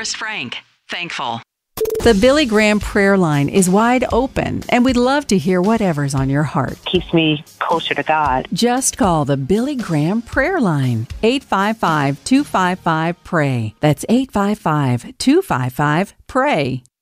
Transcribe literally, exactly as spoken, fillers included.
Forrest Frank. Thankful. The Billy Graham prayer line is wide open, and we'd love to hear whatever's on your heart. Keeps me closer to God. Just call the Billy Graham prayer line, eight five five, two five five, P R A Y. That's eight five five, two five five, P R A Y.